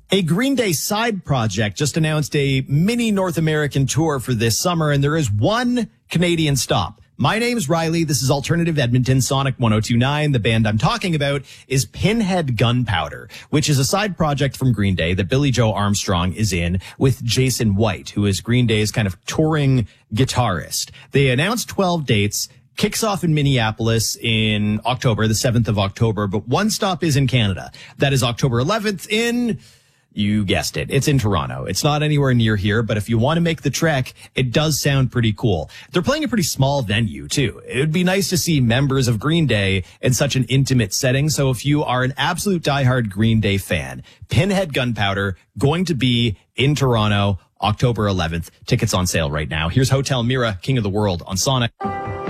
A Green Day side project just announced a mini North American tour for this summer, and there is one Canadian stop. My name's Riley. This is Alternative Edmonton Sonic 102.9. The band I'm talking about is Pinhead Gunpowder, which is a side project from Green Day that Billie Joe Armstrong is in with Jason White, who is Green Day's kind of touring guitarist. They announced 12 dates. Kicks off in Minneapolis in October, the 7th of October, but one stop is in Canada. That is October 11th in... You guessed it. It's in Toronto. It's not anywhere near here, but if you want to make the trek, it does sound pretty cool. They're playing a pretty small venue, too. It would be nice to see members of Green Day in such an intimate setting. So if you are an absolute diehard Green Day fan, Pinhead Gunpowder going to be in Toronto, October 11th. Tickets on sale right now. Here's Hotel Mira, King of the World on Sonic.